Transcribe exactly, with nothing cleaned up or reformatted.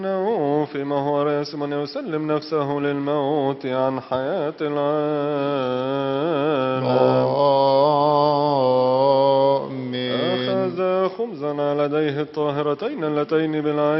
إنه فيما هو راسم أن يسلم نفسه للموت عن حياة العالم. آمين. أخذ خبزا على يديه الطاهرتين اللتين بالعين